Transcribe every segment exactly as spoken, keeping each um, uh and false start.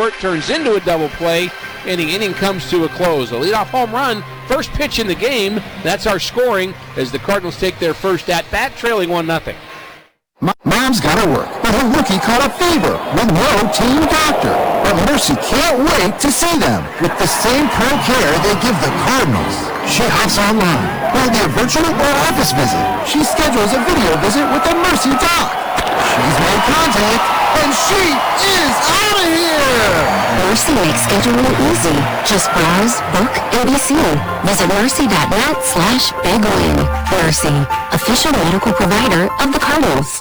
short, turns into a double play, and the inning comes to a close. A leadoff home run, first pitch in the game. That's our scoring as the Cardinals take their first at-bat, trailing one nothing. Mom's gotta work, but her rookie caught a fever with no team doctor. But Mercy can't wait to see them with the same pro care they give the Cardinals. She hops online, whether a virtual or office visit. She schedules a video visit with the Mercy doc. She's made contact, and she is out of here! Mercy makes scheduling easy. Just browse, book, and be seen. Visit mercy.net slash big win. Mercy, official medical provider of the Cardinals.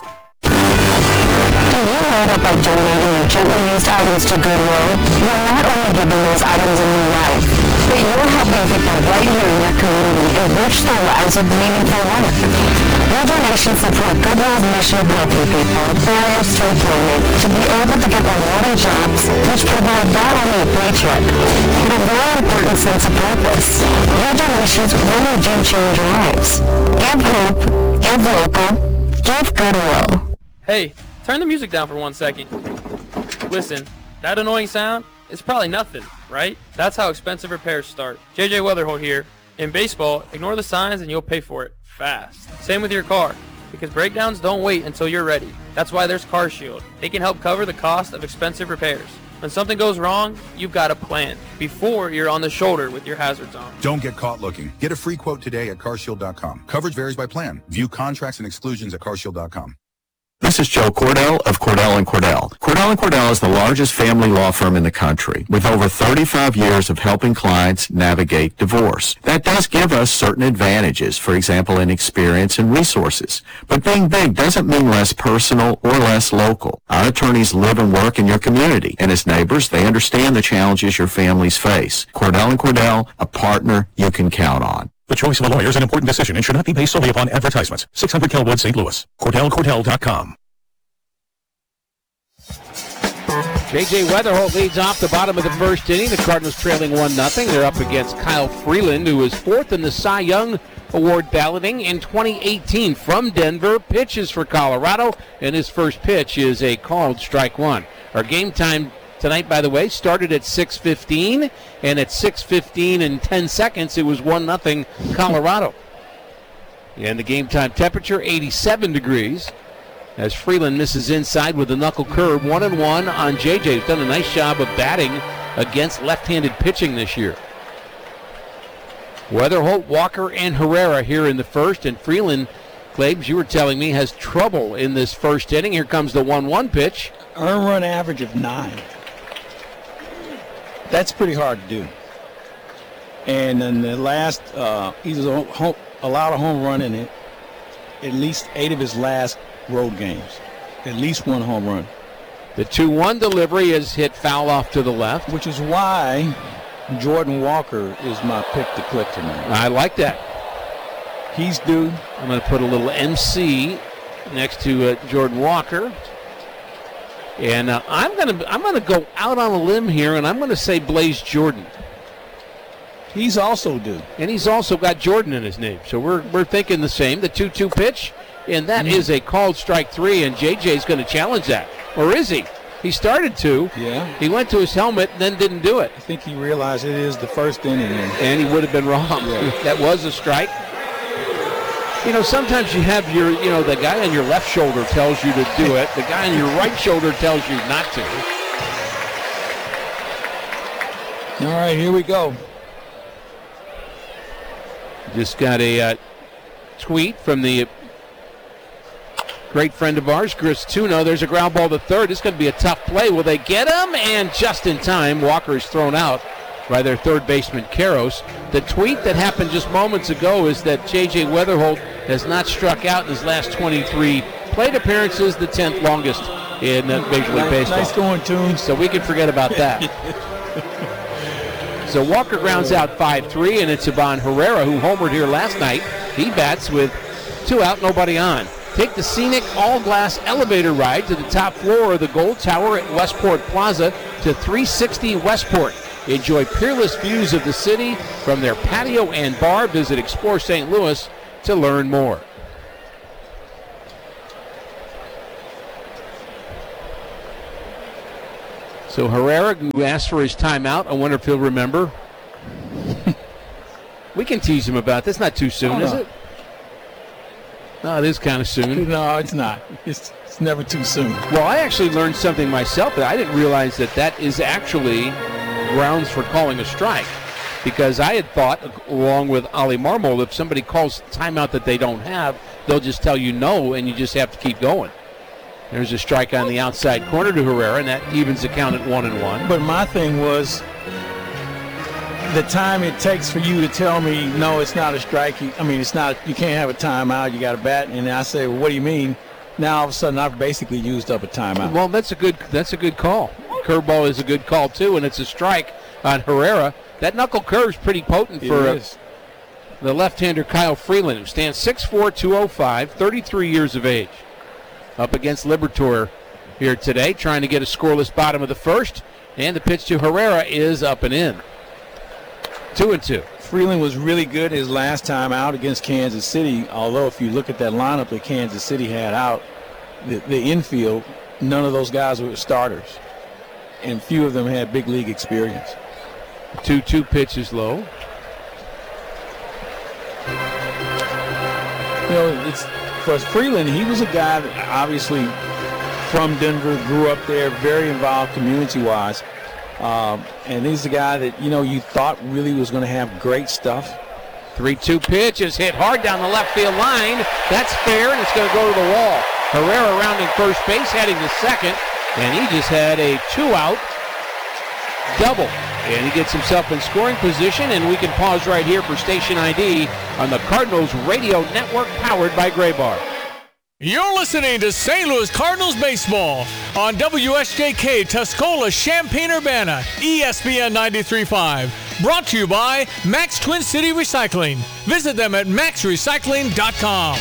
Do you know that by donating your gently used items to Goodwill, you're not only giving those items a new life, but you're helping people right here in your community enrich their lives with meaningful work. Your donations support Goodwill's mission of helping people, barriers to employment, to be able to get rewarding jobs, which provide not only a paycheck, but a more important sense of purpose. Your donations really do change lives. Give hope, give local, give Goodwill. Hey, turn the music down for one second. Listen, that annoying sound is probably nothing, right? That's how expensive repairs start. J J Weatherholt here. In baseball, ignore the signs and you'll pay for it fast. Same with your car, because breakdowns don't wait until you're ready. That's why there's CarShield. They can help cover the cost of expensive repairs. When something goes wrong, you've got a plan before you're on the shoulder with your hazards on. Don't get caught looking. Get a free quote today at car shield dot com. Coverage varies by plan. View contracts and exclusions at car shield dot com. This is Joe Cordell of Cordell and Cordell. Cordell and Cordell is the largest family law firm in the country with over thirty-five years of helping clients navigate divorce. That does give us certain advantages, for example, in experience and resources. But being big doesn't mean less personal or less local. Our attorneys live and work in your community, and as neighbors, they understand the challenges your families face. Cordell and Cordell, a partner you can count on. The choice of a lawyer is an important decision and should not be based solely upon advertisements. six hundred Kelwood, Saint Louis. Cordell Cordell dot com. J J Weatherholt leads off the bottom of the first inning. The Cardinals trailing one nothing. They're up against Kyle Freeland, who is fourth in the Cy Young Award balloting in twenty eighteen from Denver. Pitches for Colorado, and his first pitch is a called strike one. Our game time tonight, by the way, started at six fifteen, and at six fifteen and ten seconds, it was one nothing Colorado. And the game time temperature, eighty-seven degrees, as Freeland misses inside with a knuckle curve. One and one on J J, who's done a nice job of batting against left-handed pitching this year. Weatherholt, Walker, and Herrera here in the first, and Freeland, Claibs, you were telling me, has trouble in this first inning. Here comes the one one pitch. Earned run average of nine. That's pretty hard to do. And in the last, uh, he's allowed a home run in it, at least eight of his last road games. At least one home run. The two one delivery is hit foul off to the left. Which is why Jordan Walker is my pick to click tonight. I like that. He's due. I'm going to put a little M C next to uh, Jordan Walker. And uh, I'm going to I'm going to go out on a limb here, and I'm going to say Blaze Jordan. He's also due. And he's also got Jordan in his name. So we're we're thinking the same. The two two pitch, and that mm-hmm. is a called strike three, and J J's going to challenge that. Or is he? He started to. Yeah. He went to his helmet and then didn't do it. I think he realized it is the first inning. And he would have been wrong. Yeah. That was a strike. You know, sometimes you have your, you know, the guy on your left shoulder tells you to do it. The guy on your right shoulder tells you not to. All right, here we go. Just got a uh, tweet from the great friend of ours, Chris Tuno. There's a ground ball to third. It's going to be a tough play. Will they get him? And just in time, Walker is thrown out by their third baseman, Karros. The tweet that happened just moments ago is that J J Weatherholt has not struck out in his last twenty-three plate appearances, the tenth longest in uh, Major League Baseball. Nice going, Toons. So we can forget about that. So Walker grounds out five three, and it's Ivan Herrera, who homered here last night. He bats with two out, nobody on. Take the scenic all-glass elevator ride to the top floor of the Gold Tower at Westport Plaza to three sixty Westport. Enjoy peerless views of the city from their patio and bar. Visit Explore Saint Louis to learn more. So Herrera, who asked for his timeout, I wonder if he'll remember. We can tease him about this. Not too soon, Oh, is no. it? No, it is kind of soon. No, it's not. It's it's never too soon. Well, I actually learned something myself that I didn't realize that that is actually grounds for calling a strike. Because I had thought, along with Ali Marmol, if somebody calls timeout that they don't have, they'll just tell you no, and you just have to keep going. There's a strike on the outside corner to Herrera, and that evens the count at one and one. But my thing was the time it takes for you to tell me, no, it's not a strike. You- I mean, it's not. You can't have a timeout. You got a bat. And I say, well, what do you mean? Now all of a sudden, I've basically used up a timeout. Well, that's a good that's a good call. Curveball is a good call too, and it's a strike on Herrera. That knuckle curve's pretty potent It for uh, is. the left-hander Kyle Freeland, who stands six four, two oh five, thirty-three years of age. Up against Liberatore here today, trying to get a scoreless bottom of the first, and the pitch to Herrera is up and in. Two and two. Freeland was really good his last time out against Kansas City, although if you look at that lineup that Kansas City had out, the, the infield, none of those guys were starters, and few of them had big league experience. two two pitches low. You know, it's for Freeland, he was a guy that obviously from Denver, grew up there, very involved community-wise. Um, and he's a guy that, you know, you thought really was going to have great stuff. three two pitch is hit hard down the left field line. That's fair, and it's going to go to the wall. Herrera rounding first base, heading to second, and he just had a two-out double. And he gets himself in scoring position, and we can pause right here for station I D on the Cardinals Radio Network, powered by Gray Bar. You're listening to Saint Louis Cardinals baseball on W S J K Tuscola, Champaign-Urbana, E S P N ninety-three point five. Brought to you by Max Twin City Recycling. Visit them at max recycling dot com.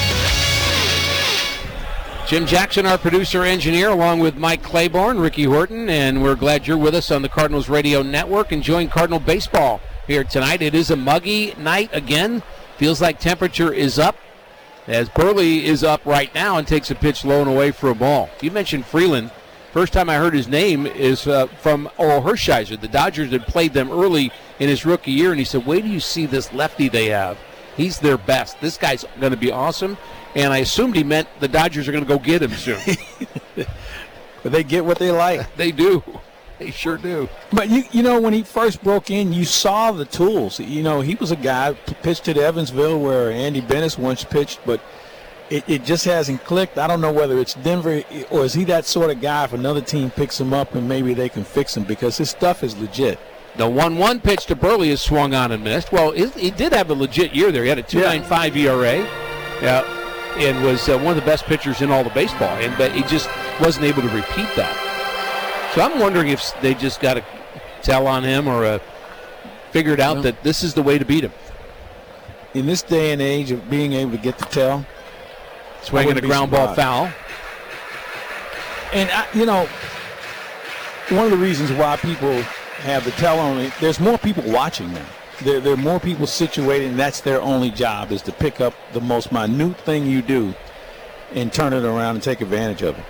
Jim Jackson, our producer engineer, along with Mike Claiborne, Ricky Horton, and we're glad you're with us on the Cardinals Radio Network enjoying Cardinal baseball here tonight. It is a muggy night again. Feels like temperature is up, as Burley is up right now and takes a pitch low and away for a ball. You mentioned Freeland. First time I heard his name is uh, from Oral Hershiser. The Dodgers had played them early in his rookie year, and he said, wait till you see this lefty they have. He's their best. This guy's going to be awesome. And I assumed he meant the Dodgers are going to go get him soon. But they get what they like. They do. They sure do. But, you you know, when he first broke in, you saw the tools. You know, he was a guy who pitched at Evansville where Andy Bennis once pitched, but it, it just hasn't clicked. I don't know whether it's Denver or is he that sort of guy if another team picks him up and maybe they can fix him because his stuff is legit. The one one pitch to Burley is swung on and missed. Well, he he did have a legit year there. He had a two point nine five E R A. Yeah. And was uh, one of the best pitchers in all the baseball, and but he just wasn't able to repeat that. So I'm wondering if they just got a tell on him or uh, figured out Well, that this is the way to beat him. In this day and age of being able to get the tell, Swinging a ground ball foul. And, I, you know, one of the reasons why people have the tell on it, there's more people watching now. There, there are more people situated, and that's their only job is to pick up the most minute thing you do and turn it around and take advantage of it.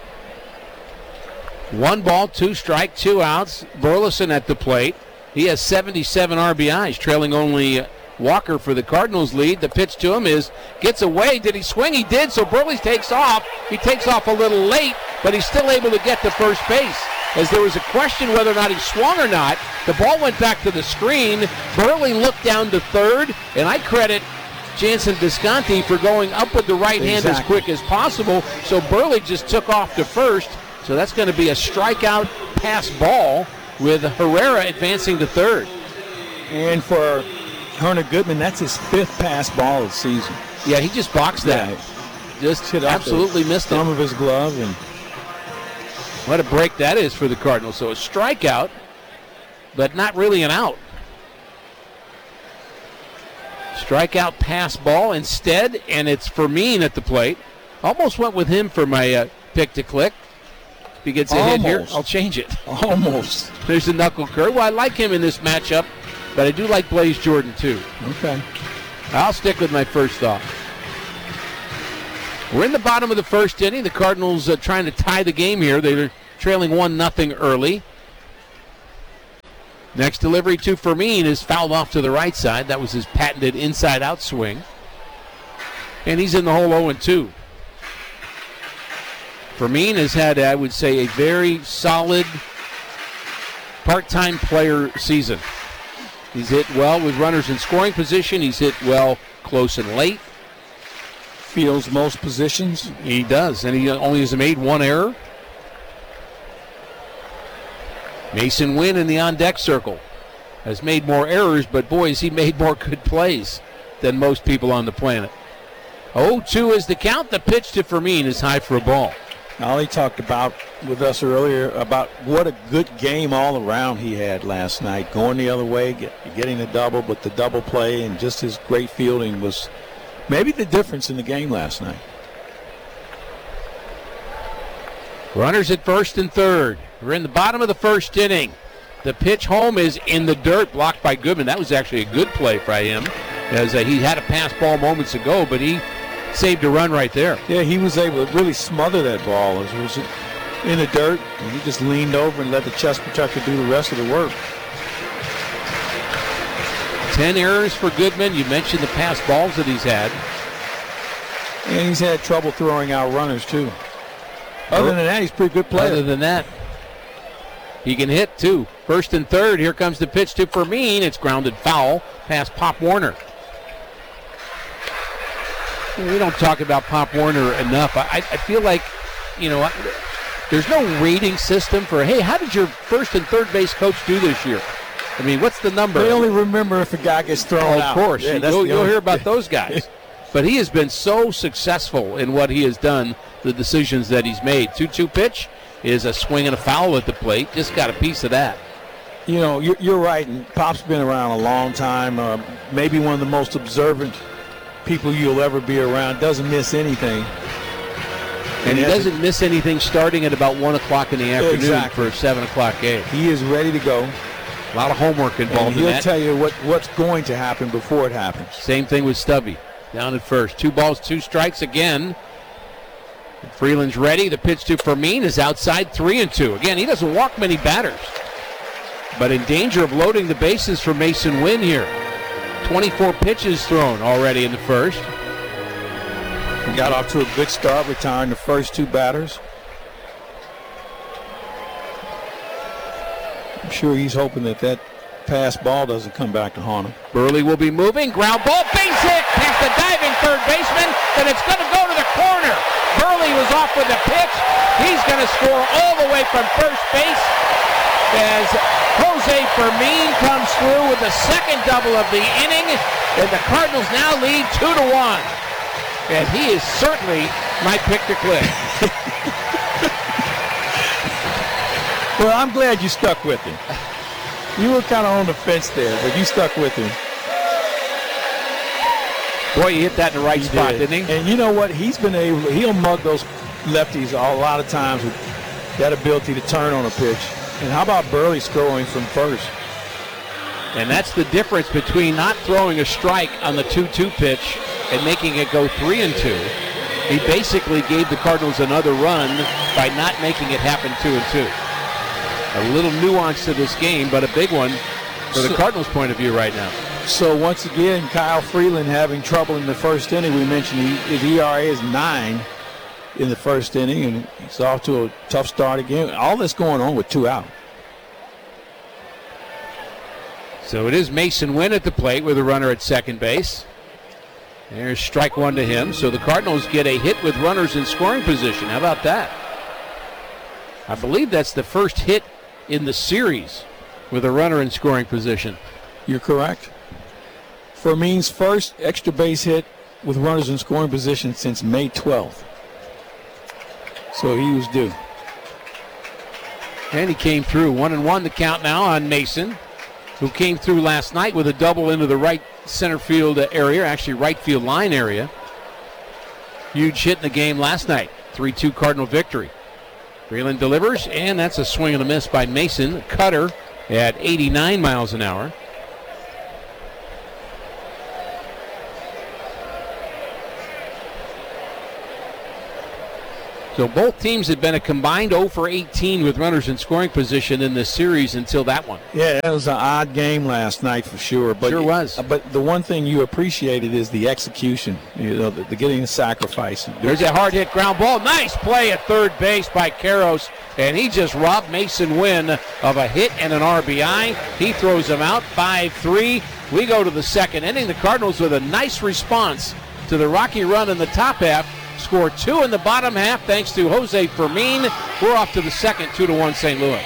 One ball, two strike, two outs. Burleson at the plate. He has seventy-seven R B Is, trailing only Walker for the Cardinals lead. The pitch to him is, gets away. Did he swing? He did, so Burley takes off. He takes off a little late, but he's still able to get to first base. As there was a question whether or not he swung or not, the ball went back to the screen. Burley looked down to third, and I credit Jansen Visconti for going up with the right hand as Exactly. quick as possible. So Burley just took off to first. So that's going to be a strikeout pass ball with Herrera advancing to third. And for Hernan Goodman, that's his fifth pass ball of the season. Yeah, he just boxed that. Yeah. Just Hit off absolutely the missed thumb it. of his glove. And What a break that is for the Cardinals. So a strikeout, but not really an out. Strikeout pass ball instead, and it's Fermin at the plate. Almost went with him for my uh, pick to click. If he gets a hit here, Almost. I'll change it. almost. There's the knuckle curve. Well, I like him in this matchup, but I do like Blaze Jordan too. Okay. I'll stick with my first thought. We're in the bottom of the first inning. The Cardinals uh, trying to tie the game here. They're trailing one nothing early. Next delivery to Fermin is fouled off to the right side. That was his patented inside-out swing. And he's in the hole oh and two. Fermin has had, I would say, a very solid part-time player season. He's hit well with runners in scoring position. He's hit well close and late. Fields most positions. He does, and he only has made one error. Mason Wynn in the on-deck circle has made more errors, but boy, has he made more good plays than most people on the planet. oh two is the count. The pitch to Fermin is high for a ball. Ollie talked about with us earlier about what a good game all around he had last night. Going the other way, get, getting a double, but the double play and just his great fielding was maybe the difference in the game last night. Runners at first and third. We're in the bottom of the first inning. The pitch home is in the dirt, blocked by Goodman. That was actually a good play for him, as uh, he had a pass ball moments ago, but he saved a run right there. Yeah, he was able to really smother that ball. It was in the dirt, and he just leaned over and let the chest protector do the rest of the work. Ten errors for Goodman. You mentioned the pass balls that he's had. And he's had trouble throwing out runners, too. Other than that, he's a pretty good player. Other than that, he can hit, too. First and third, here comes the pitch to Fermin. It's grounded foul past Pop Warner. We don't talk about Pop Warner enough. I, I feel like, you know, I, there's no rating system for, hey, how did your first and third base coach do this year? I mean, what's the number? They only remember if a guy gets thrown oh, out. Of course. Yeah, you'll you'll hear about those guys. But he has been so successful in what he has done, the decisions that he's made. two two pitch is a swing and a foul at the plate. Just got a piece of that. You know, you're, you're right. And Pop's been around a long time. Uh, maybe one of the most observant people you'll ever be around. Doesn't miss anything. And, and he doesn't miss anything starting at about one o'clock in the afternoon exactly. for a seven o'clock game. He is ready to go. A lot of homework involved and he'll in that. He'll tell you what, what's going to happen before it happens. Same thing with Stubby. Down at first. Two balls, two strikes again. Freeland's ready. The pitch to Fermin is outside, three and two. Again, he doesn't walk many batters, but in danger of loading the bases for Mason Wynn here. twenty-four pitches thrown already in the first. He got off to a good start, retiring the first two batters. I'm sure he's hoping that that pass ball doesn't come back to haunt him. Burley will be moving. Ground ball, base hit past the diving third baseman, and it's going to go to the corner. Burley was off with the pitch. He's going to score all the way from first base as Jose Fermin comes through with the second double of the inning, and the Cardinals now lead two to one. And he is certainly my pick to click. Well, I'm glad you stuck with him. You were kind of on the fence there, but you stuck with him. Boy, he hit that in the right he spot, did. didn't he? And you know what? He's been able, he'll mug those lefties a lot of times with that ability to turn on a pitch. And how about Burley scoring from first? And that's the difference between not throwing a strike on the two two pitch and making it go three and two. He basically gave the Cardinals another run by not making it happen two and two. A little nuance to this game, but a big one for the so, Cardinals' point of view right now. So once again, Kyle Freeland having trouble in the first inning. We mentioned he, his E R A is nine in the first inning, and he's off to a tough start again. All this going on with two out. So it is Mason Wynn at the plate with a runner at second base. There's strike one to him. So the Cardinals get a hit with runners in scoring position. How about that? I believe that's the first hit in the series with a runner in scoring position. You're correct. Fermin's first extra base hit with runners in scoring position since May twelfth. So he was due. And he came through. One and one the count now on Mason, who came through last night with a double into the right center field area, actually right field line area. Huge hit in the game last night. three two Cardinal victory. Freeland delivers, and that's a swing and a miss by Mason. Cutter at eighty-nine miles an hour. So both teams had been a combined oh for eighteen with runners in scoring position in this series until that one. Yeah, that was an odd game last night for sure. But sure was. But the one thing you appreciated is the execution, you know, the, the getting the sacrifice. There's a hard hit ground ball. Nice play at third base by Karros, and he just robbed Mason Wynn of a hit and an R B I. He throws him out five three. We go to the second inning. The Cardinals with a nice response to the rocky run in the top half. Score two in the bottom half thanks to Jose Fermin. We're off to the second, two to one Saint Louis.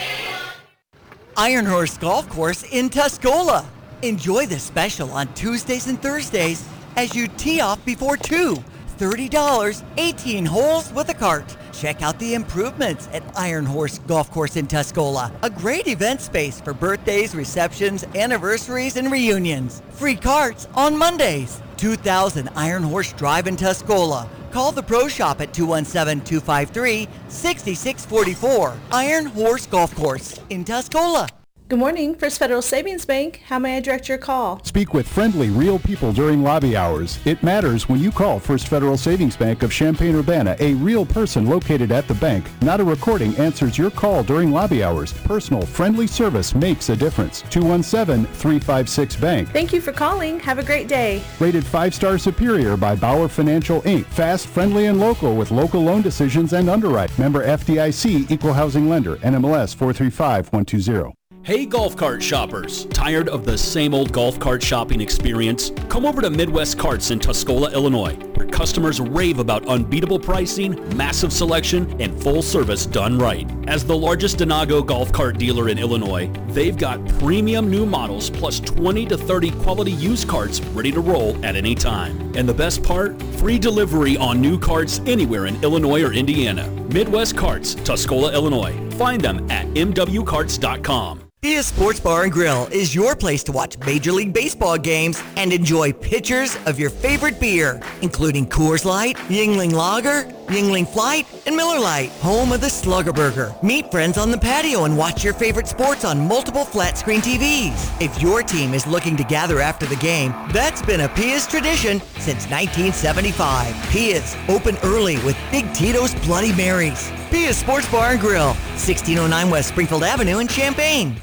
Iron Horse Golf Course in Tuscola. Enjoy the special on Tuesdays and Thursdays as you tee off before two. thirty dollars, eighteen holes with a cart. Check out the improvements at Iron Horse Golf Course in Tuscola. A great event space for birthdays, receptions, anniversaries, and reunions. Free carts on Mondays. two thousand Iron Horse Drive in Tuscola. Call the Pro Shop at two one seven, two five three, six six four four. Iron Horse Golf Course in Tuscola. Good morning, First Federal Savings Bank. How may I direct your call? Speak with friendly, real people during lobby hours. It matters when you call First Federal Savings Bank of Champaign-Urbana. A real person located at the bank. Not a recording answers your call during lobby hours. Personal, friendly service makes a difference. two one seven, three five six, bank. Thank you for calling. Have a great day. Rated five-star superior by Bauer Financial, Incorporated. Fast, friendly, and local with local loan decisions and underwrite. Member F D I C, Equal Housing Lender. N M L S four three five one two zero. Hey golf cart shoppers, tired of the same old golf cart shopping experience? Come over to Midwest Carts in Tuscola, Illinois, where customers rave about unbeatable pricing, massive selection, and full service done right. As the largest Denago golf cart dealer in Illinois, they've got premium new models plus twenty to thirty quality used carts ready to roll at any time. And the best part? Free delivery on new carts anywhere in Illinois or Indiana. Midwest Carts, Tuscola, Illinois. Find them at m w carts dot com. Pia Sports Bar and Grill is your place to watch Major League Baseball games and enjoy pitchers of your favorite beer, including Coors Light, Yuengling Lager, Yuengling Flight, and Miller Lite. Home of the Slugger Burger. Meet friends on the patio and watch your favorite sports on multiple flat screen T Vs. If your team is looking to gather after the game, that's been a Pia's tradition since nineteen seventy-five. Pia's open early with Big Tito's Bloody Marys. Pia's Sports Bar and Grill, sixteen oh nine West Springfield Avenue in Champaign.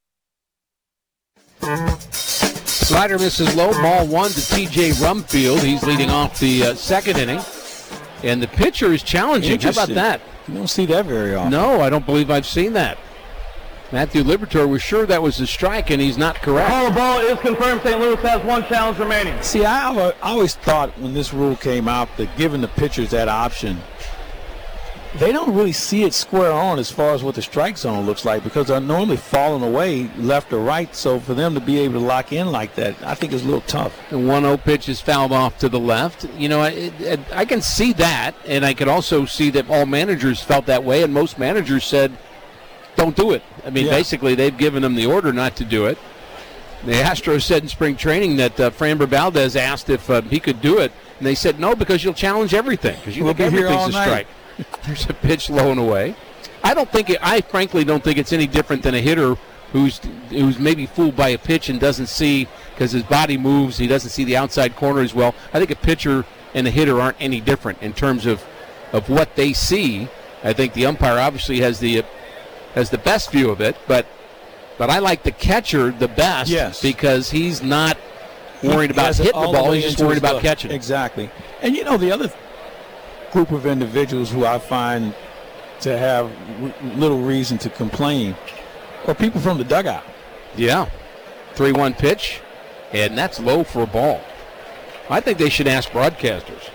Slider misses low, ball one to T J Rumfield. He's leading off the uh, second inning. And the pitcher is challenging. How about that? You don't see that very often. No, I don't believe I've seen that. Matthew Liberatore was sure that was a strike, and he's not correct. Call the ball is confirmed. Saint Louis has one challenge remaining. See, I, I always thought when this rule came out that giving the pitchers that option, they don't really see it square on as far as what the strike zone looks like because they're normally falling away left or right. So for them to be able to lock in like that, I think is a little tough. The one oh pitch is fouled off to the left. You know, I, I, I can see that, and I could also see that all managers felt that way, and most managers said, don't do it. I mean, yeah. Basically, they've given them the order not to do it. The Astros said in spring training that uh, Framber Valdez asked if uh, he could do it, and they said no because you'll challenge everything because you we'll think everything's a strike. There's a pitch low and away. I don't think it, I frankly don't think it's any different than a hitter who's who's maybe fooled by a pitch and doesn't see because his body moves. He doesn't see the outside corner as well. I think a pitcher and a hitter aren't any different in terms of, of what they see. I think the umpire obviously has the has the best view of it, but but I like the catcher the best yes. because he's not worried about hitting the ball. He's just worried about catching it. Exactly. And you know the other group of individuals who I find to have little reason to complain are people from the dugout. Yeah. three one pitch, and that's low for a ball. I think they should ask broadcasters.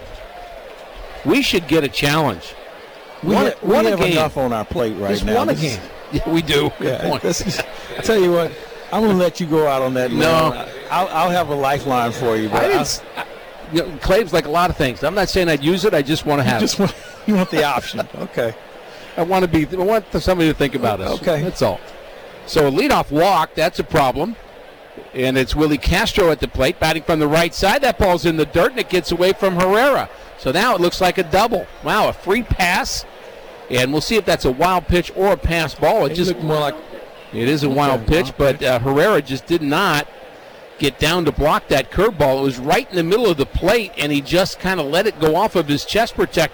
We should get a challenge. We, one, ha- we one have game. enough on our plate right Just now. One a this game. Yeah, we do. Yeah, I tell you what, I'm going to let you go out on that. No. I'll, I'll have a lifeline for you. But I didn't, I, you know, Clave's like a lot of things. I'm not saying I'd use it. I just want to have you just it. Want, you want the option. Okay. I want to be. I want somebody to think about us. Okay. That's all. So a leadoff walk, that's a problem. And it's Willie Castro at the plate, batting from the right side. That ball's in the dirt, and it gets away from Herrera. So now it looks like a double. Wow, a free pass. And we'll see if that's a wild pitch or a pass ball. It, it just looked more like it is a wild pitch, wild but uh, Herrera just did not get down to block that curveball. It was right in the middle of the plate, and he just kind of let it go off of his chest protector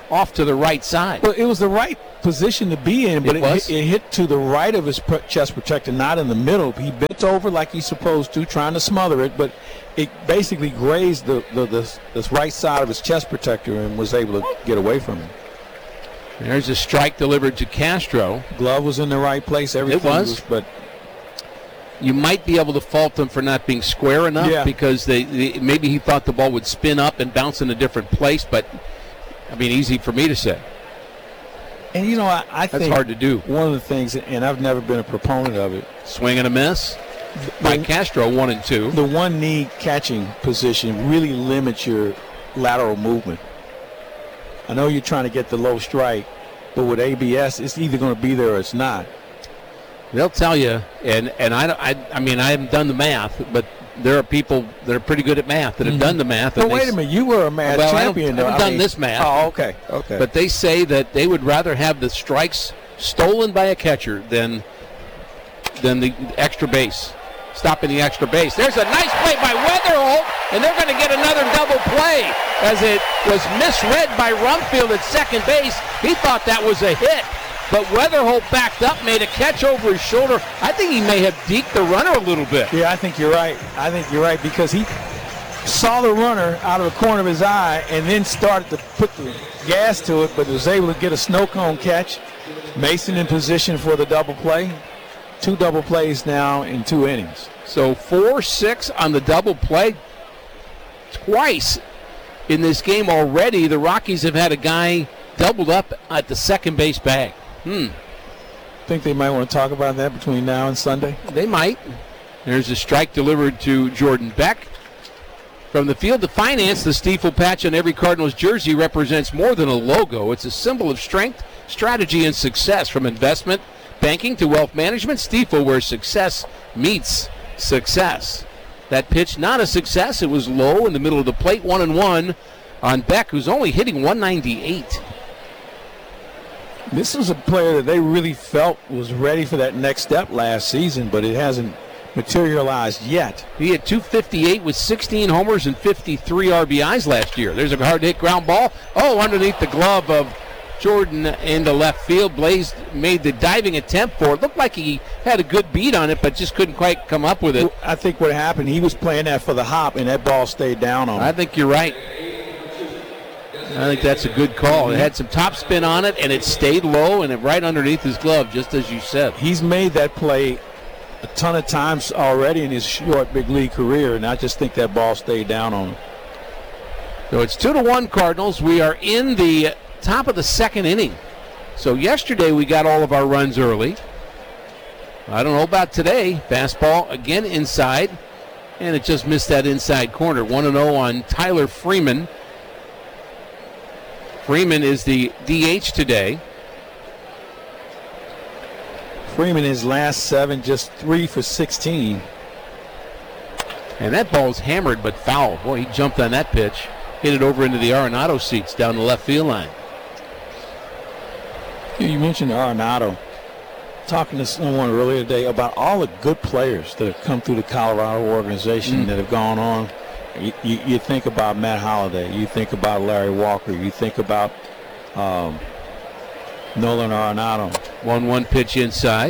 off to the right side. Well, it was the right position to be in, but It it, was? hit, it hit to the right of his pr- chest protector, not in the middle. He bent over like he's supposed to, trying to smother it, but it basically grazed the, the, the, the right side of his chest protector and was able to get away from him. There's a strike delivered to Castro. Glove was in the right place. Everything It was. but You might be able to fault them for not being square enough Yeah. because they, they maybe he thought the ball would spin up and bounce in a different place, but, I mean, easy for me to say. And, you know, I, I That's think hard to do. one of the things, and I've never been a proponent of it. Swing and a miss. Mike Castro, one and two. The one knee catching position really limits your lateral movement. I know you're trying to get the low strike, but with A B S, it's either going to be there or it's not. They'll tell you, and, and I, I, I mean, I haven't done the math, but there are people that are pretty good at math that have Mhm. done the math. But and they wait a s- minute, you were a math well, champion. I, don't, though. I haven't I done mean- this math. Oh, okay, okay. But they say that they would rather have the strikes stolen by a catcher than than the extra base, stopping the extra base. There's a nice play by Weatherholt, and they're going to get another double play as it was misread by Rumfield at second base. He thought that was a hit, but Weatherholt backed up, made a catch over his shoulder. I think he may have deked the runner a little bit. Yeah, I think you're right. I think you're right because he saw the runner out of the corner of his eye and then started to put the gas to it, but was able to get a snow cone catch. Mason in position for the double play. Two double plays now in two innings. So four six on the double play. Twice in this game already, the Rockies have had a guy doubled up at the second base bag. Hmm. Think they might want to talk about that between now and Sunday? They might. There's a strike delivered to Jordan Beck. From the field to finance, the Stiefel patch on every Cardinals jersey represents more than a logo. It's a symbol of strength, strategy, and success. From investment banking to wealth management, Stiefel, where success meets success. That pitch, not a success. It was low in the middle of the plate, one and one on Beck, who's only hitting one ninety-eight. This was a player that they really felt was ready for that next step last season, but it hasn't materialized yet. He had two fifty-eight with sixteen homers and fifty-three R B Is last year. There's a hard hit ground ball. Oh, underneath the glove of Jordan into left field. Blaze made the diving attempt for it. Looked like he had a good beat on it, but just couldn't quite come up with it. I think what happened, he was playing that for the hop, and that ball stayed down on him. I think you're right. I think that's a good call. It had some top spin on it, and it stayed low and it right underneath his glove, just as you said. He's made that play a ton of times already in his short big league career, and I just think that ball stayed down on him. So it's two to one Cardinals. We are in the top of the second inning. So yesterday we got all of our runs early. I don't know about today. Fastball again inside, and it just missed that inside corner. one and oh on Tyler Freeman. Freeman is the D H today. Freeman, his last seven, just three for sixteen. And that ball's hammered but foul. Boy, he jumped on that pitch. Hit it over into the Arenado seats down the left field line. You mentioned Arenado. Talking to someone earlier today about all the good players that have come through the Colorado organization Mm. that have gone on. You, you, you think about Matt Holliday. You think about Larry Walker. You think about um, Nolan Arenado. one one pitch inside.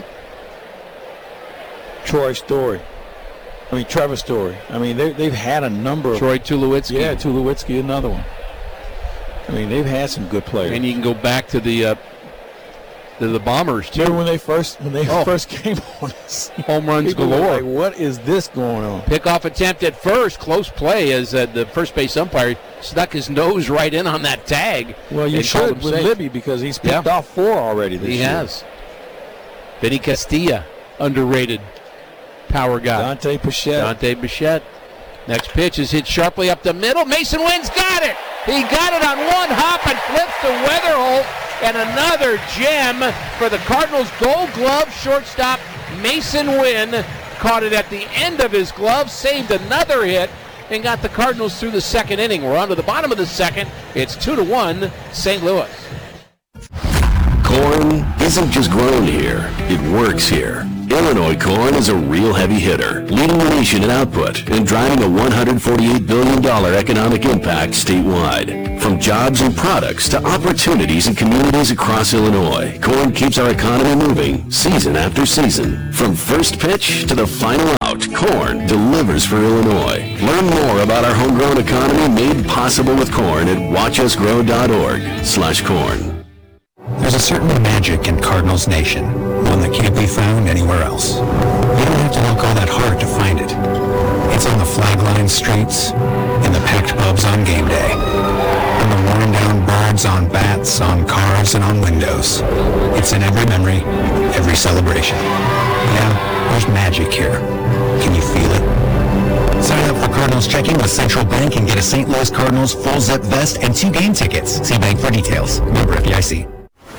Troy Story. I mean, Trevor Story. I mean, they, they've had a number of... Troy Tulowitzki. Yeah, Tulowitzki, another one. I mean, they've had some good players. And you can go back to the uh, to the Bombers, too. Remember when they first when they Oh. first came on the scene? Home runs People were galore. like, what is this going on? Pickoff attempt at first. Close play as uh, the first base umpire stuck his nose right in on that tag. Well, you and called should him with safe. Libby because he's picked Yeah. off four already this He year. has. Vinny Castilla, underrated power guy. Dante Bichette. Dante Bichette. Next pitch is hit sharply up the middle. Mason Wynn's got it. He got it on one hop and flips to Weatherholt. And another gem for the Cardinals. Gold Glove shortstop Mason Wynn caught it at the end of his glove, saved another hit, and got the Cardinals through the second inning. We're on to the bottom of the second. It's two to one, Saint Louis. Corn isn't just grown here, it works here. Illinois corn is a real heavy hitter, leading the nation in output and driving a one hundred forty-eight billion dollars economic impact statewide. From jobs and products to opportunities in communities across Illinois, corn keeps our economy moving season after season. From first pitch to the final out, corn delivers for Illinois. Learn more about our homegrown economy made possible with corn at watch us grow dot org slash corn. There's a certain magic in Cardinals Nation, one that can't be found anywhere else. You don't have to look all that hard to find it. It's on the flag-lined streets, in the packed pubs on game day, on the worn-down birds on bats, on cars, and on windows. It's in every memory, every celebration. Yeah, there's magic here. Can you feel it? Sign up for Cardinals checking with Central Bank and get a Saint Louis Cardinals full zip vest and two game tickets. See bank for details. Member F D I C.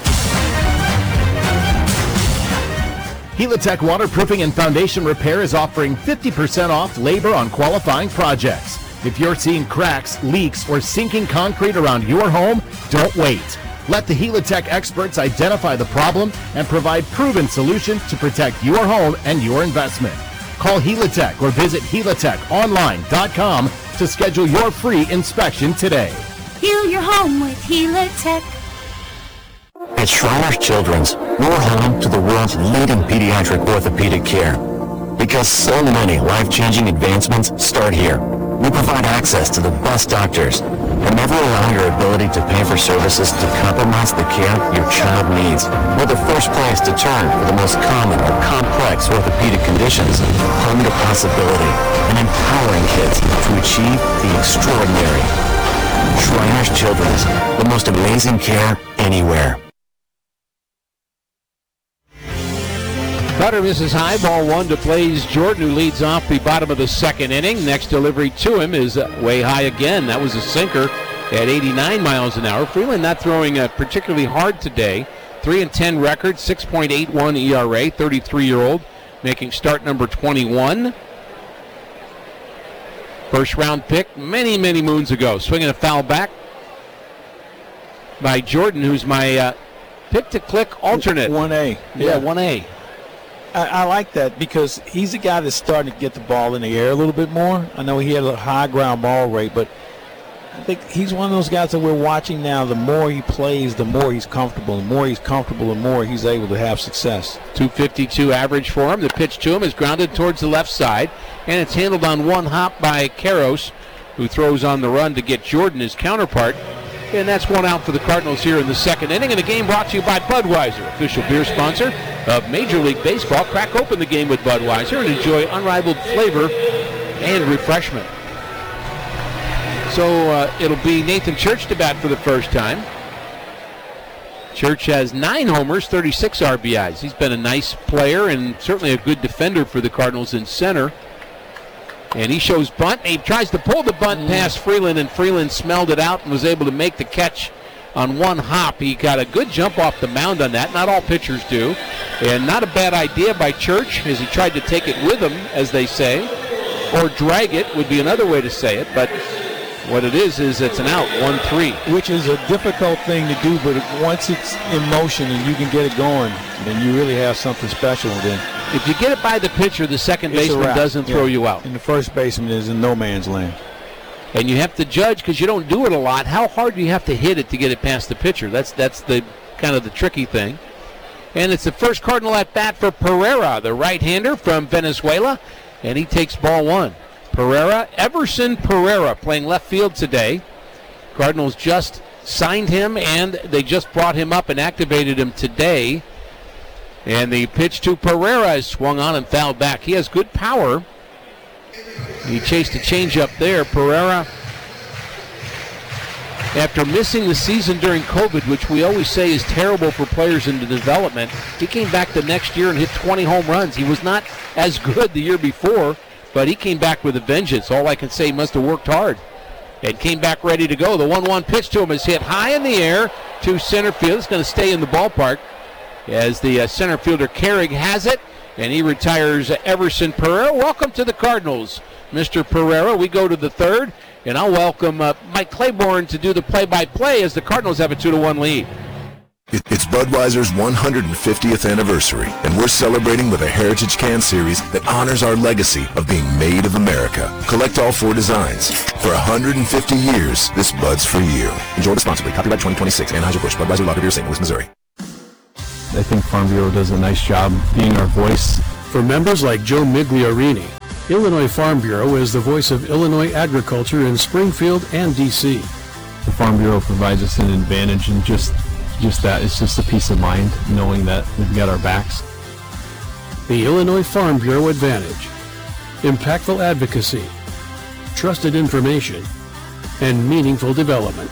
Helitech Waterproofing and Foundation Repair is offering fifty percent off labor on qualifying projects. If you're seeing cracks, leaks, or sinking concrete around your home, don't wait. Let the Helitech experts identify the problem and provide proven solutions to protect your home and your investment. Call Helitech or visit helitech online dot com to schedule your free inspection today. Heal your home with Helitech. At Shriners Children's, we're home to the world's leading pediatric orthopedic care. Because so many life-changing advancements start here. We provide access to the best doctors and never allow your ability to pay for services to compromise the care your child needs. We're the first place to turn for the most common or complex orthopedic conditions, home to possibility, and empowering kids to achieve the extraordinary. Shriners Children's, the most amazing care anywhere. Cutter misses high, ball one to Blaze Jordan, who leads off the bottom of the second inning. Next delivery to him is way high again. That was a sinker at eighty-nine miles an hour. Freeland not throwing uh, particularly hard today. three and ten record, six point eight one E R A, thirty-three-year-old, making start number twenty-one. First round pick many, many moons ago. Swinging a foul back by Jordan, who's my uh, pick-to-click alternate. one A. Yeah, one A. I, I like that because he's a guy that's starting to get the ball in the air a little bit more. I know he had a high ground ball rate, but I think he's one of those guys that we're watching now. The more he plays, the more he's comfortable. The more he's comfortable, the more he's able to have success. two fifty-two average for him. The pitch to him is grounded towards the left side, and it's handled on one hop by Karros, who throws on the run to get Jordan, his counterpart. And that's one out for the Cardinals here in the second inning. And the game brought to you by Budweiser, official beer sponsor of Major League Baseball. Crack open the game with Budweiser and enjoy unrivaled flavor and refreshment. So uh, it'll be Nathan Church to bat for the first time. Church has nine homers, thirty-six R B Is. He's been a nice player and certainly a good defender for the Cardinals in center. And he shows bunt. He tries to pull the bunt past Freeland, and Freeland smelled it out and was able to make the catch on one hop. He got a good jump off the mound on that. Not all pitchers do. And not a bad idea by Church as he tried to take it with him, as they say. Or drag it would be another way to say it. But what it is is it's an out, one three. Which is a difficult thing to do, but once it's in motion and you can get it going, then you really have something special then. If you get it by the pitcher, the second It's a baseman wrap. doesn't throw Yeah. you out. And the first baseman is in no man's land. And you have to judge, because you don't do it a lot, how hard do you have to hit it to get it past the pitcher? That's that's the kind of the tricky thing. And it's the first Cardinal at bat for Pereira, the right-hander from Venezuela, and he takes ball one. Pereira, Everson Pereira, playing left field today. Cardinals just signed him, and they just brought him up and activated him today. And the pitch to Pereira is swung on and fouled back. He has good power. He chased a changeup there. Pereira, after missing the season during COVID, which we always say is terrible for players in the development, he came back the next year and hit twenty home runs. He was not as good the year before, but he came back with a vengeance. All I can say, he must have worked hard and came back ready to go. The one one pitch to him is hit high in the air to center field. It's going to stay in the ballpark as the uh, center fielder Carrig has it, and he retires uh, Everson Pereira. Welcome to the Cardinals, Mister Pereira. We go to the third, and I'll welcome uh, Mike Claiborne to do the play-by-play as the Cardinals have a two to one lead. It- It's Budweiser's one hundred fiftieth anniversary, and we're celebrating with a Heritage Can Series that honors our legacy of being made of America. Collect all four designs. For one hundred fifty years, this Bud's for you. Enjoy responsibly. Copyright twenty twenty-six. Anheuser-Busch. Budweiser Lager Beer, Saint Louis, Missouri. I think Farm Bureau does a nice job being our voice. For members like Joe Migliorini, Illinois Farm Bureau is the voice of Illinois agriculture in Springfield and D C. The Farm Bureau provides us an advantage in just just that. It's just a peace of mind knowing that we've got our backs. The Illinois Farm Bureau Advantage. Impactful advocacy, trusted information, and meaningful development.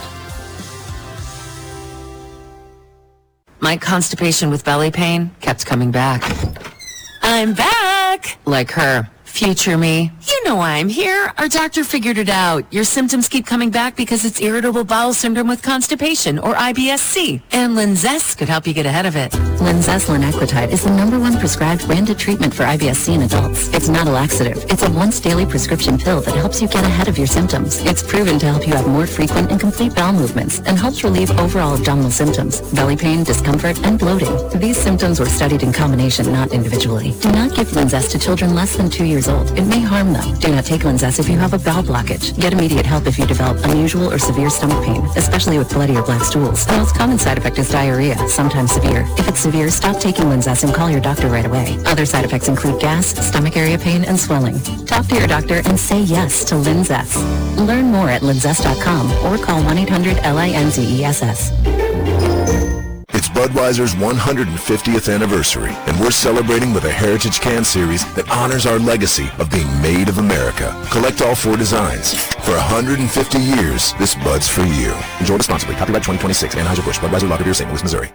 My constipation with belly pain kept coming back. I'm back! Like her. Future me. You know why I'm here. Our doctor figured it out. Your symptoms keep coming back because it's irritable bowel syndrome with constipation, or I B S C. And Linzess could help you get ahead of it. Linzess linaclotide is the number one prescribed branded treatment for I B S C in adults. It's not a laxative. It's a once daily prescription pill that helps you get ahead of your symptoms. It's proven to help you have more frequent and complete bowel movements and helps relieve overall abdominal symptoms, belly pain, discomfort, and bloating. These symptoms were studied in combination, not individually. Do not give Linzess to children less than two years old. It may harm them. Do not take Linzess if you have a bowel blockage. Get immediate help if you develop unusual or severe stomach pain, especially with bloody or black stools. The most common side effect is diarrhea, sometimes severe. If it's severe, stop taking Linzess and call your doctor right away. Other side effects include gas, stomach area pain, and swelling. Talk to your doctor and say yes to Linzess. Learn more at linzess dot com or call one eight hundred L I N Z E S S. It's Budweiser's one hundred fiftieth anniversary, and we're celebrating with a Heritage Can Series that honors our legacy of being made of America. Collect all four designs. For one hundred fifty years, this Bud's for you. Enjoy responsibly. Copyright twenty twenty-six. Anheuser-Busch. Budweiser Lager Beer, Saint Louis, Missouri.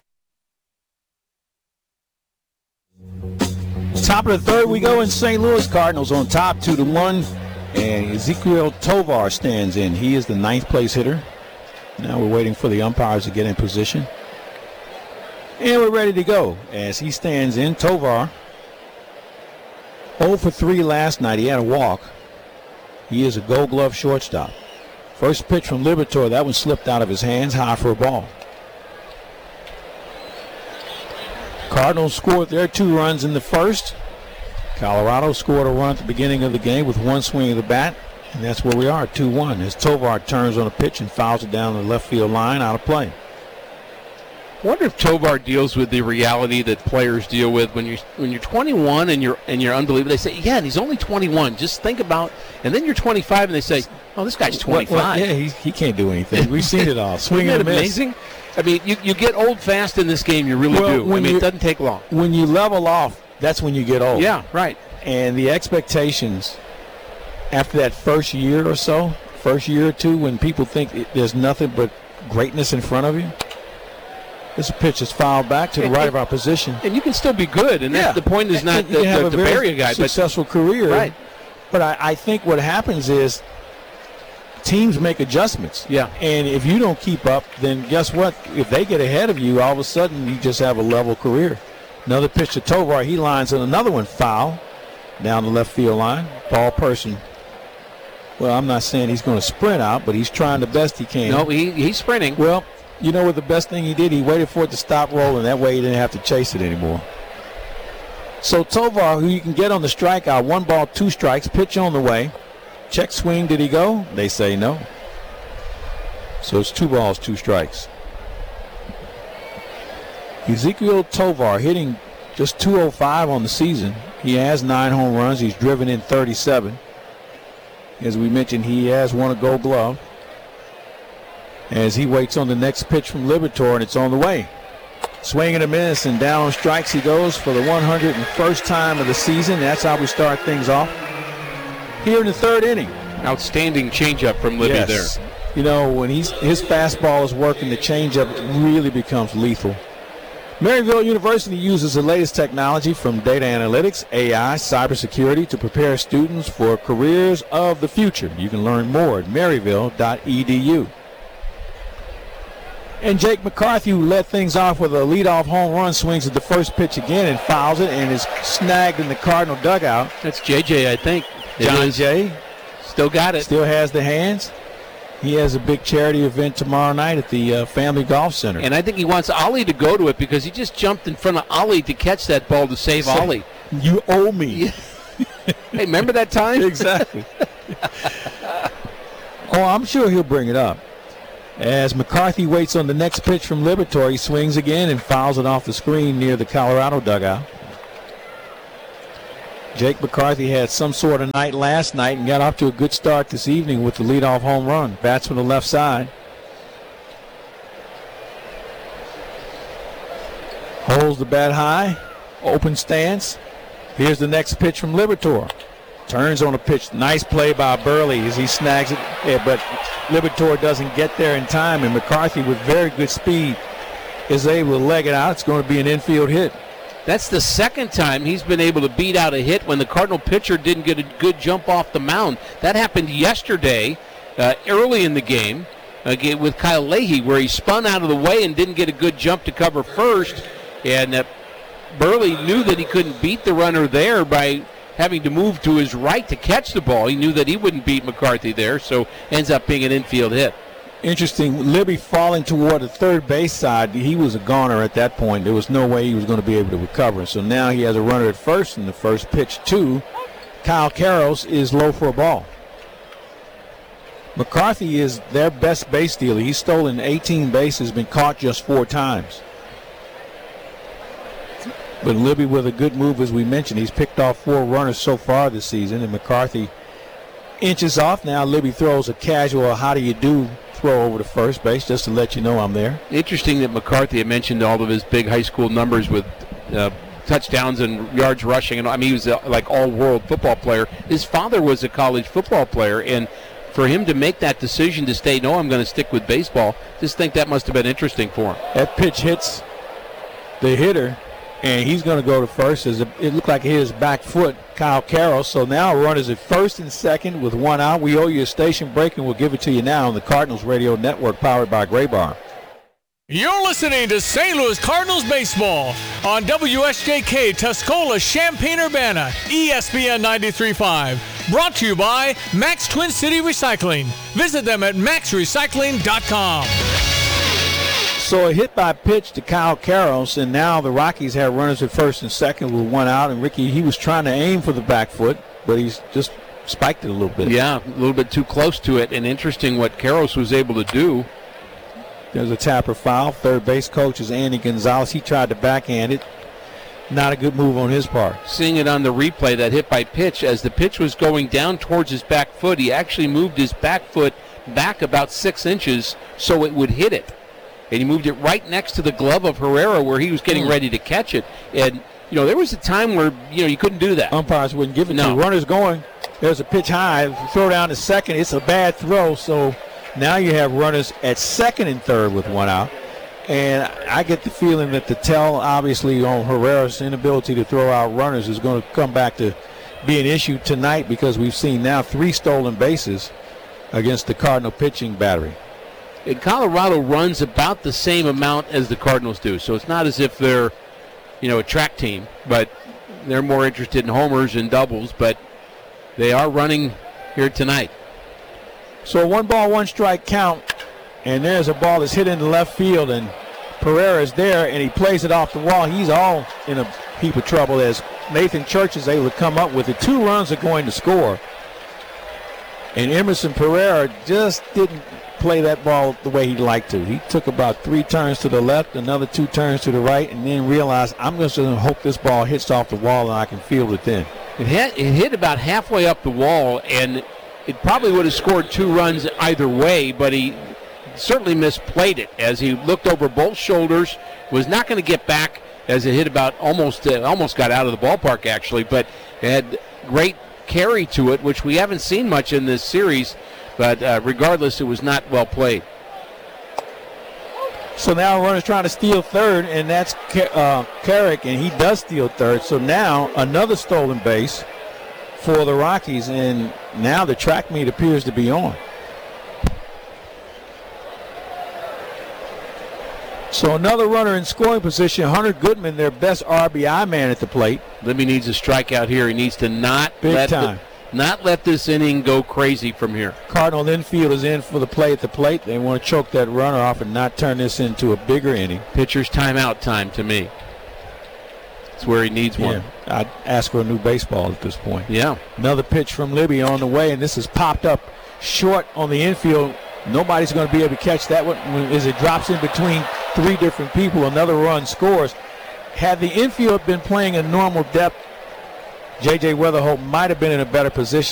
Top of the third, we go in Saint Louis. Cardinals on top, two to one, and Ezekiel Tovar stands in. He is the ninth place hitter. Now we're waiting for the umpires to get in position. And we're ready to go as he stands in. Tovar, oh for three last night. He had a walk. He is a Gold Glove shortstop. First pitch from Liberatore. That one slipped out of his hands, high for a ball. Cardinals scored their two runs in the first. Colorado scored a run at the beginning of the game with one swing of the bat. And that's where we are, two one, as Tovar turns on a pitch and fouls it down the left field line, out of play. I wonder if Tovar deals with the reality that players deal with when you're when you're twenty-one and you're and you're unbelievable. They say, yeah, and he's only twenty-one. Just think about, and then you're twenty-five, and they say, oh, this guy's twenty-five. Well, well, yeah, he, he can't do anything. We've seen it all. Swing and a miss. Amazing. I mean, you, you get old fast in this game. You really well, do. I mean, you, it doesn't take long. When you level off, that's when you get old. Yeah, right. And the expectations after that first year or so, first year or two, when people think it, there's nothing but greatness in front of you. This pitch is fouled back to the and, right of our position. And you can still be good, and yeah. that, the point is not the, the, to bury a guy. Successful but, career. Right. But I, I think what happens is teams make adjustments. Yeah. And if you don't keep up, then guess what? If they get ahead of you, all of a sudden you just have a level career. Another pitch to Tovar. He lines in another one foul down the left field line. Paul Person. Well, I'm not saying he's going to sprint out, but he's trying the best he can. No, he, he's sprinting. Well, you know what the best thing he did? He waited for it to stop rolling. That way he didn't have to chase it anymore. So Tovar, who you can get on the strikeout, one ball, two strikes, pitch on the way. Check swing, did he go? They say no. So it's two balls, two strikes. Ezekiel Tovar hitting just two oh five on the season. He has nine home runs. He's driven in thirty-seven. As we mentioned, he has won a Gold Glove. As he waits on the next pitch from Liberatore, and it's on the way. Swing and a miss, and down on strikes he goes for the one hundred first time of the season. That's how we start things off here in the third inning. Outstanding changeup from Libby yes. there. You know, when he's his fastball is working, the changeup really becomes lethal. Maryville University uses the latest technology from data analytics, A I, cybersecurity to prepare students for careers of the future. You can learn more at maryville dot e d u. And Jake McCarthy, who led things off with a leadoff home run, swings at the first pitch again and fouls it and is snagged in the Cardinal dugout. That's J J, I think. John Jay. Still got it. Still has the hands. he has a big charity event tomorrow night at the uh, Family Golf Center. And I think he wants Ollie to go to it because he just jumped in front of Ollie to catch that ball to save So, Ollie. You owe me. Hey, remember that time? Exactly. Oh, I'm sure he'll bring it up. As McCarthy waits on the next pitch from Liberatore, he swings again and fouls it off the screen near the Colorado dugout. Jake McCarthy had some sort of night last night and got off to a good start this evening with the leadoff home run. Bats from the left side. Holds the bat high. Open stance. Here's the next pitch from Liberatore. Turns on a pitch. Nice play by Burley as he snags it. Yeah, but Liberatore doesn't get there in time, and McCarthy with very good speed is able to leg it out. It's going to be an infield hit. That's the second time he's been able to beat out a hit when the Cardinal pitcher didn't get a good jump off the mound. That happened yesterday, uh, early in the game, uh, with Kyle Leahy, where he spun out of the way and didn't get a good jump to cover first. And uh, Burley knew that he couldn't beat the runner there by having to move to his right to catch the ball. He knew that he wouldn't beat McCarthy there, so ends up being an infield hit. Interesting, Libby falling toward the third base side. He was a goner at that point. There was no way he was going to be able to recover. So now he has a runner at first, and the first pitch to Kyle Karros is low for a ball. McCarthy is their best base stealer. He's stolen eighteen bases, been caught just four times. But Libby with a good move, as we mentioned. He's picked off four runners so far this season, and McCarthy inches off. Now Libby throws a casual how do you do throw over to first base just to let you know I'm there. Interesting that McCarthy had mentioned all of his big high school numbers with uh, touchdowns and yards rushing. And I mean, he was a, like all-world football player. His father was a college football player, and for him to make that decision to stay, no, I'm going to stick with baseball, just think that must have been interesting for him. That pitch hits the hitter, and he's going to go to first. As it looked like his back foot, Kyle Karros. So now runners at first and second with one out. We owe you a station break, and we'll give it to you now on the Cardinals Radio Network, powered by Gray Bar. You're listening to Saint Louis Cardinals baseball on W S J K Tuscola, Champaign-Urbana, E S P N ninety-three point five. Brought to you by Max Twin City Recycling. Visit them at max recycling dot com. So a hit by pitch to Kyle Karros, and now the Rockies have runners at first and second with one out. And Ricky, he was trying to aim for the back foot, but he's just spiked it a little bit. Yeah, a little bit too close to it. And interesting what Karros was able to do. There's a tapper foul. Third base coach is Andy Gonzalez. He tried to backhand it. Not a good move on his part. Seeing it on the replay, that hit by pitch, as the pitch was going down towards his back foot, he actually moved his back foot back about six inches so it would hit it. And he moved it right next to the glove of Herrera where he was getting ready to catch it. And, you know, there was a time where, you know, you couldn't do that. Umpires wouldn't give it no. to you. Runner's going. There's a pitch high. Throw down to second. It's a bad throw. So now you have runners at second and third with one out. And I get the feeling that the tell, obviously, on Herrera's inability to throw out runners is going to come back to be an issue tonight, because we've seen now three stolen bases against the Cardinal pitching battery. And Colorado runs about the same amount as the Cardinals do, so it's not as if they're, you know, a track team, but they're more interested in homers and doubles, but they are running here tonight. So one ball, one strike count, and there's a ball that's hit into left field, and Pereira's there, and he plays it off the wall. He's all in a heap of trouble as Nathan Church is able to come up with it. Two runs are going to score, and Emerson Pereira just didn't play that ball the way he'd like to. He took about three turns to the left, another two turns to the right, and then realized, I'm just going to hope this ball hits off the wall and I can field it then. It hit, it hit about halfway up the wall, and it probably would have scored two runs either way, but he certainly misplayed it as he looked over both shoulders, was not going to get back as it hit about almost, uh, almost got out of the ballpark actually, but it had great carry to it, which we haven't seen much in this series. But uh, regardless, it was not well played. So now runner's trying to steal third, and that's uh, Carrick, and he does steal third. So now another stolen base for the Rockies, and now the track meet appears to be on. So another runner in scoring position, Hunter Goodman, their best R B I man at the plate. Libby needs a strikeout here. He needs to not Big let time. the Not let this inning go crazy from here. Cardinal infield is in for the play at the plate. They want to choke that runner off and not turn this into a bigger inning. Pitcher's timeout time to me. That's where he needs one. Yeah, I'd ask for a new baseball at this point. Yeah. Another pitch from Libby on the way, and this is popped up short on the infield. Nobody's going to be able to catch that one as it drops in between three different people. Another run scores. Had the infield been playing a normal depth, J J. Weatherholt might have been in a better position.